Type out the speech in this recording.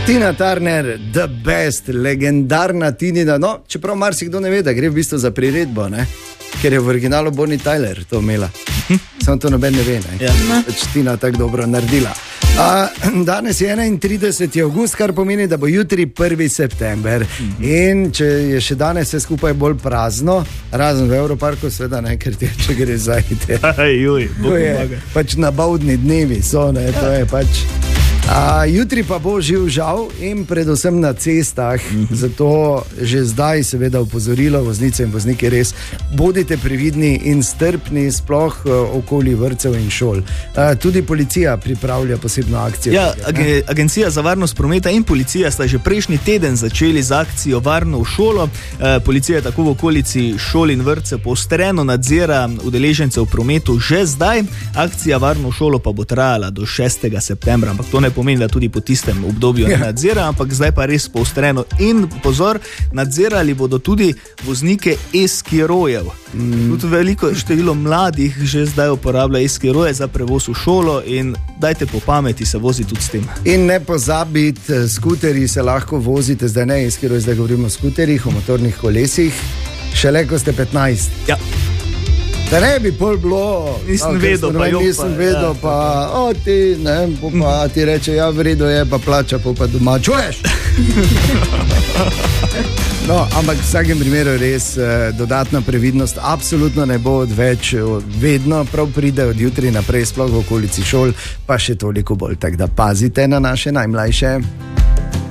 Tina Turner, the best, legendarna Tinina. No, čeprav marsikdo ne ve, da gre v bistvu za priredbo, ne? Ker je v originalu Bonnie Tyler to imela. Samo to noben ne ve, ne? Ja. Tina tako dobro naredila. Danes je 31. avgust, kar pomeni, da bo jutri 1. september. In če je še danes vse skupaj bolj prazno, razen v Evroparku, seveda ne, ker če gre zajte. To je pač nabavdni dnevi so, ne, to je pač... jutri pa bo živ žal in predvsem na cestah, zato že zdaj seveda opozorilo voznice in vozniki res, bodite previdni in strpni sploh okoli vrtcev in šol. Tudi policija pripravlja posebno akcijo. Ja, Agencija za varnost prometa in policija sta že prejšnji teden začeli z akcijo Varno v šolo. Policija tako v okolici šol in vrtce poostreno nadzira udeležence v prometu že zdaj. Akcija Varno v šolo pa bo trajala do 6. septembra, ampak to ne pomeni, da tudi po tistem obdobju ne nadzira, ampak zdaj pa res poostreno. In pozor, nadzirali bodo tudi voznike e-skirojev. Tudi veliko število mladih že zdaj uporablja e-skiroje za prevoz v šolo in dajte po pameti se voziti tudi s tem. In ne pozabiti, skuteri se lahko vozite, zdaj ne e-skiroje, zdaj govorimo o skuterjih, o motornih kolesih, šele ko ste 15. Ja. Da ne bi pol bilo, nisem vedel, pa ti, ne, pa ti reče, ja, v redu je, pa plača, pa doma, čuješ? No, ampak v vsakem primeru res dodatna previdnost absolutno ne bo odveč, vedno prav pride od jutri naprej, sploh v okolici šol, pa še toliko bolj, tako da pazite na naše najmlajše.